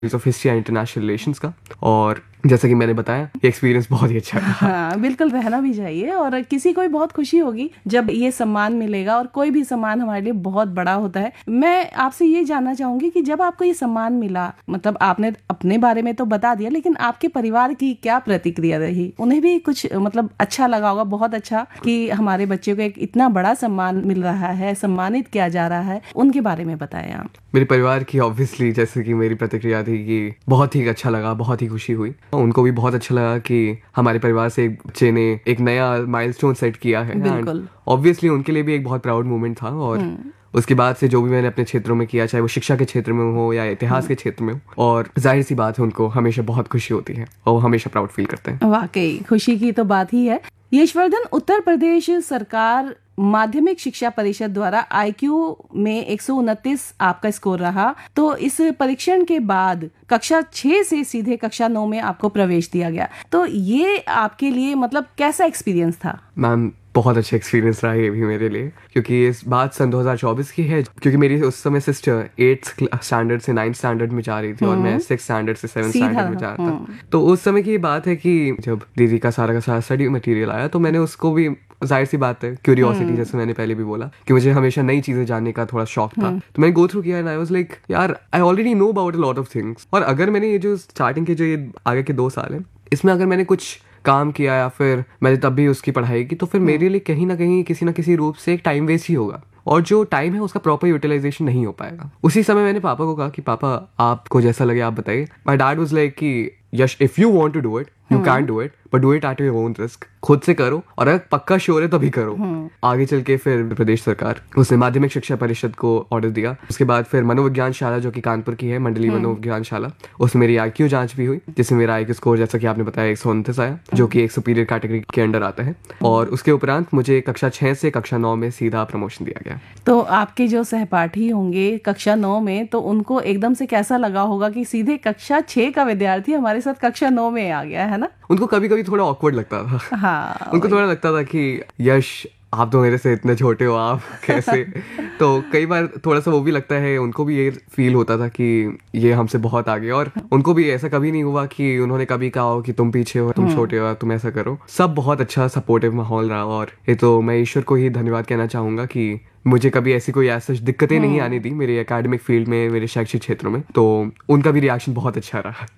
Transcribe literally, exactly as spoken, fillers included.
Of history and international relations का, और जैसा कि मैंने बताया ये एक्सपीरियंस बहुत ही अच्छा था। हाँ, बिल्कुल रहना भी चाहिए, और किसी को भी बहुत खुशी होगी जब ये सम्मान मिलेगा, और कोई भी सम्मान हमारे लिए बहुत बड़ा होता है। मैं आपसे ये जानना चाहूंगी कि जब आपको ये सम्मान मिला, मतलब आपने अपने बारे में तो बता दिया, लेकिन आपके परिवार की क्या प्रतिक्रिया रही? उन्हें भी कुछ मतलब अच्छा लगा होगा, बहुत अच्छा कि हमारे बच्चे को एक इतना बड़ा सम्मान मिल रहा है, सम्मानित किया जा रहा है, उनके बारे में बताएं आप। मेरे परिवार की ऑब्वियसली जैसे कि मेरी प्रतिक्रिया थी कि बहुत ही अच्छा लगा, बहुत ही खुशी हुई। उनको भी बहुत अच्छा लगा कि हमारे परिवार से एक बच्चे ने एक नया माइलस्टोन सेट किया है। बिल्कुल, ऑब्वियसली उनके लिए भी एक बहुत प्राउड मोमेंट था। और उसके बाद से जो भी मैंने अपने क्षेत्रों में किया, चाहे वो शिक्षा के क्षेत्र में हो या इतिहास के क्षेत्र में हो, और जाहिर सी बात है उनको हमेशा बहुत खुशी होती है और वो हमेशा प्राउड फील करते हैं। वाकई खुशी की तो बात ही है। यशवर्धन, उत्तर प्रदेश सरकार माध्यमिक शिक्षा परिषद द्वारा आईक्यू में एक सौ उनतीस आपका स्कोर रहा, तो इस परीक्षण के बाद कक्षा छह से सीधे कक्षा नौ में आपको प्रवेश दिया गया, तो ये आपके लिए मतलब कैसा एक्सपीरियंस था? मैम, बहुत अच्छा एक्सपीरियंस रहा ये भी मेरे लिए, क्योंकि इस बात सन दो हज़ार चौबीस की है, क्योंकि मेरी उस समय सिस्टर एट्थ स्टैंडर्ड से नाइन्थ स्टैंडर्ड में जा रही थी और मैं सिक्स स्टैंडर्ड से सेवन्थ स्टैंडर्ड में जा रहा था। तो उस समय की बात है कि जब दीदी का सारा का सारा स्टडी मटेरियल आया, तो मैंने उसको भी, जाहिर सी बात है क्यूरियोसिटी, जैसे मैंने पहले भी बोला कि मुझे हमेशा नई चीजें जानने का थोड़ा शौक था, तो मैंने गो थ्रू किया एंड आई वाज लाइक यार I already know about a lot of things. और अगर मैंने ये जो स्टार्टिंग के जो ये आगे के दो साल है, इसमें अगर मैंने कुछ काम किया या फिर मैंने तब भी उसकी पढ़ाई की, तो फिर मेरे लिए कहीं ना कहीं किसी ना किसी रूप से एक टाइम वेस्ट ही होगा, और जो टाइम है उसका प्रॉपर यूटिलाइजेशन नहीं हो पाएगा। उसी समय मैंने पापा को कहा कि पापा आपको जैसा लगे आप बताइए। माय डैड वाज लाइक कि यश, if you want to do it you can do it, but do it at your own risk. खुद से करो, और अगर पक्का श्योर है तभी करो। आगे चल के फिर प्रदेश सरकार उसने माध्यमिक शिक्षा परिषद को ऑर्डर दिया। उसके बाद फिर मनोविज्ञान शाला जो कि कानपुर की है, मंडली मनोविज्ञान शाला, उसमें मेरी आईक्यू जांच भी हुई, जिसमें मेरा आईक्यू स्कोर जैसा कि आपने बताया एक सौ उनतीस आया, जो कि एक सुपीरियर कैटेगरी के अंडर आता है। और उसके उपरांत मुझे कक्षा छह से कक्षा नौ में सीधा प्रमोशन दिया गया। तो आपके जो सहपाठी होंगे कक्षा नौ में, तो उनको एकदम से कैसा लगा होगा कि सीधे कक्षा छह का विद्यार्थी हमारे साथ कक्षा नौ में आ गया है ना? उनको कभी कभी थोड़ा ऑकवर्ड लगता था। हाँ, उनको थोड़ा लगता था कि यश आप तो मेरे से इतने छोटे हो, आप कैसे। तो कई बार थोड़ा सा वो भी लगता है, उनको भी ये फील होता था कि ये हमसे बहुत आगे। और उनको भी ऐसा कभी नहीं हुआ कि उन्होंने कभी कहा हो कि तुम पीछे हो, तुम छोटे हो, तुम ऐसा करो। सब बहुत अच्छा सपोर्टिव माहौल रहा, और ये तो मैं ईश्वर को ही धन्यवाद कहना चाहूंगा कि मुझे कभी ऐसी कोई ऐसी दिक्कतें नहीं आने दी मेरे एकेडमिक फील्ड में, मेरे शैक्षिक क्षेत्रों में। तो उनका भी रिएक्शन बहुत अच्छा रहा।